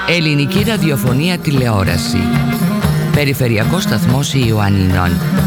Ελληνική ραδιοφωνία τηλεόραση. Περιφερειακός σταθμός Ιωαννινών.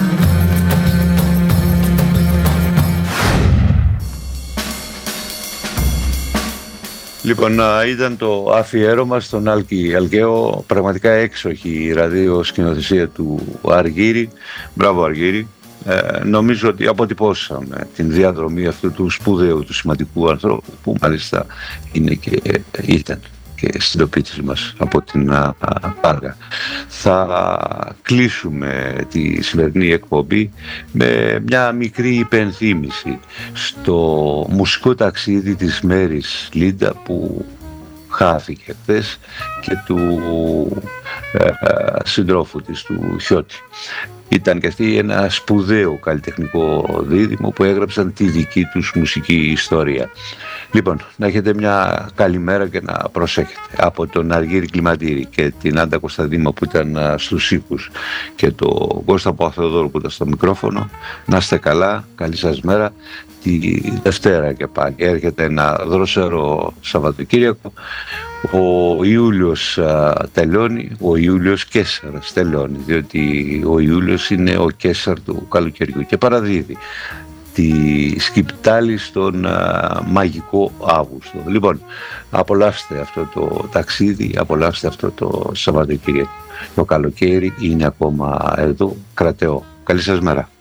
Λοιπόν, ήταν το αφιέρωμα στον Άλκη Αλκαίο, πραγματικά έξοχη ραδιοσκηνοθεσία του Αργύρη. Μπράβο Αργύρη. Νομίζω ότι αποτυπώσαμε την διαδρομή αυτού του σπουδαίου, του σημαντικού ανθρώπου, που μάλιστα είναι και ήταν και συντοπίτης μας από την Πάργα. Θα κλείσουμε τη σημερινή εκπομπή με μια μικρή υπενθύμηση στο μουσικό ταξίδι της Μέρης Λίντα που χάθηκε χθες και του συντρόφου της, του Χιώτη. Ήταν και αυτή ένα σπουδαίο καλλιτεχνικό δίδυμο που έγραψαν τη δική τους μουσική ιστορία. Λοιπόν, να έχετε μια καλημέρα και να προσέχετε. Από τον Αργύρη Κλιματήρη και την Άντα Κωνσταντίμα που ήταν στους ήχους και τον Κώστα Παπαθεοδόρου που ήταν στο μικρόφωνο, να είστε καλά, καλή σας μέρα. Τη Δευτέρα και πάλι έρχεται ένα δροσερό Σαββατοκύριακο. Ο Ιούλιος τελειώνει, ο Ιούλιος Κέσσαρας τελειώνει, διότι ο Ιούλιος είναι ο Κέσσαρ του καλοκαιριού και παραδίδει τη σκυπτάλη στον μαγικό Αύγουστο. Λοιπόν, απολαύστε αυτό το ταξίδι, απολαύστε αυτό το Σαββατοκύριακο. Το καλοκαίρι είναι ακόμα εδώ, κρατεό. Καλή σας μέρα.